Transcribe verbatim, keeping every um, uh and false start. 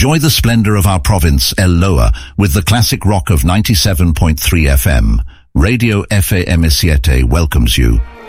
Enjoy the splendor of our province, El Loa, with the classic rock of ninety-seven point three F M. Radio F A M siete welcomes you.